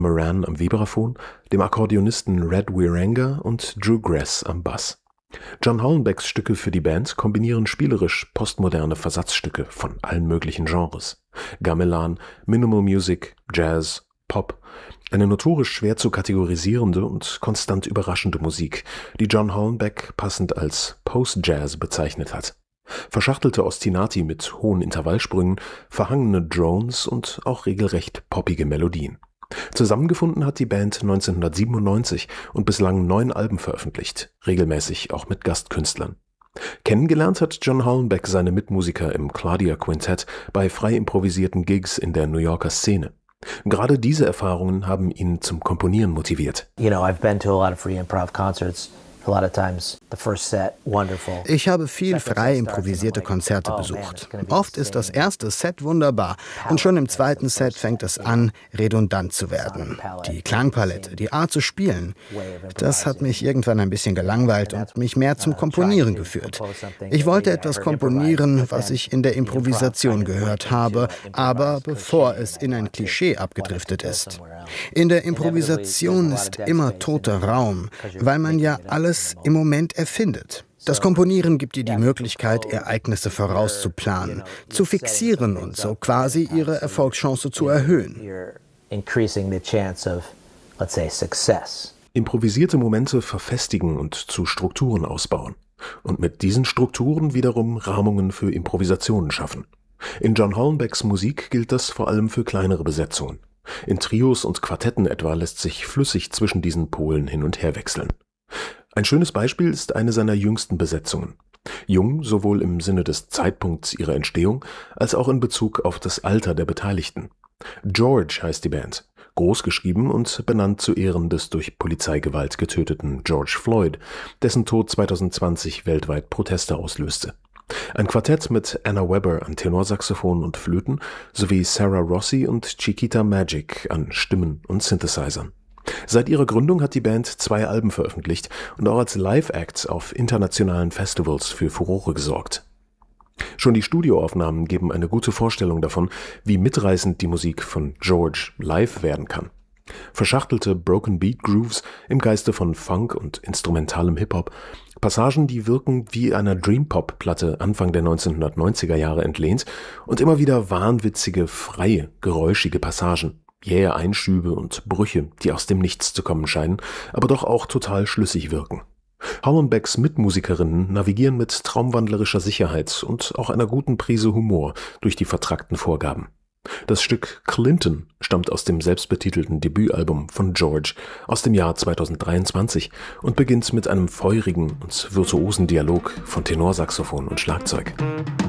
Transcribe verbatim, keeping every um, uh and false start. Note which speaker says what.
Speaker 1: Moran am Vibraphon, dem Akkordeonisten Red Wierenga und Drew Grass am Bass. John Hollenbecks Stücke für die Band kombinieren spielerisch postmoderne Versatzstücke von allen möglichen Genres. Gamelan, Minimal Music, Jazz, Pop, eine notorisch schwer zu kategorisierende und konstant überraschende Musik, die John Hollenbeck passend als Post-Jazz bezeichnet hat. Verschachtelte Ostinati mit hohen Intervallsprüngen, verhangene Drones und auch regelrecht poppige Melodien. Zusammengefunden hat die Band neunzehnhundertsiebenundneunzig und bislang neun Alben veröffentlicht, regelmäßig auch mit Gastkünstlern. Kennengelernt hat John Hollenbeck seine Mitmusiker im Claudia Quintett bei frei improvisierten Gigs in der New Yorker Szene. Gerade diese Erfahrungen haben ihn zum Komponieren motiviert.
Speaker 2: You know, I've been to a lot of free improv concerts.
Speaker 3: Ich habe viel frei improvisierte Konzerte besucht. Oft ist das erste Set wunderbar und schon im zweiten Set fängt es an, redundant zu werden. Die Klangpalette, die Art zu spielen, das hat mich irgendwann ein bisschen gelangweilt und mich mehr zum Komponieren geführt. Ich wollte etwas komponieren, was ich in der Improvisation gehört habe, aber bevor es in ein Klischee abgedriftet ist. In der Improvisation ist immer toter Raum, weil man ja alles im Moment erfindet. Das Komponieren gibt dir die Möglichkeit, Ereignisse vorauszuplanen, zu fixieren und so quasi ihre Erfolgschance zu erhöhen.
Speaker 1: Improvisierte Momente verfestigen und zu Strukturen ausbauen. Und mit diesen Strukturen wiederum Rahmungen für Improvisationen schaffen. In John Hollenbecks Musik gilt das vor allem für kleinere Besetzungen. In Trios und Quartetten etwa lässt sich flüssig zwischen diesen Polen hin und her wechseln. Ein schönes Beispiel ist eine seiner jüngsten Besetzungen. Jung sowohl im Sinne des Zeitpunkts ihrer Entstehung, als auch in Bezug auf das Alter der Beteiligten. George heißt die Band, groß geschrieben und benannt zu Ehren des durch Polizeigewalt getöteten George Floyd, dessen Tod zweitausendzwanzig weltweit Proteste auslöste. Ein Quartett mit Anna Webber an Tenorsaxophon und Flöten sowie Sarah Rossi und Chiquita Magic an Stimmen und Synthesizern. Seit ihrer Gründung hat die Band zwei Alben veröffentlicht und auch als Live-Acts auf internationalen Festivals für Furore gesorgt. Schon die Studioaufnahmen geben eine gute Vorstellung davon, wie mitreißend die Musik von George live werden kann. Verschachtelte Broken Beat Grooves im Geiste von Funk und instrumentalem Hip-Hop, Passagen, die wirken wie einer Dream-Pop-Platte Anfang der neunzehnhundertneunziger Jahre entlehnt und immer wieder wahnwitzige, freie, geräuschige Passagen. Jähe Einschübe und Brüche, die aus dem Nichts zu kommen scheinen, aber doch auch total schlüssig wirken. Hollenbecks Mitmusikerinnen navigieren mit traumwandlerischer Sicherheit und auch einer guten Prise Humor durch die vertrackten Vorgaben. Das Stück Clinton stammt aus dem selbstbetitelten Debütalbum von George aus dem Jahr zweitausenddreiundzwanzig und beginnt mit einem feurigen und virtuosen Dialog von Tenorsaxophon und Schlagzeug.